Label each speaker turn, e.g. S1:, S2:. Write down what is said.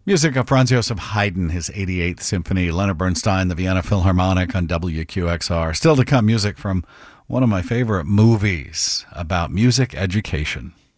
S1: Music of Franz Joseph Haydn, his 88th Symphony, Leonard Bernstein, the Vienna Philharmonic on WQXR. Still to come, music from one of my favorite movies about music education.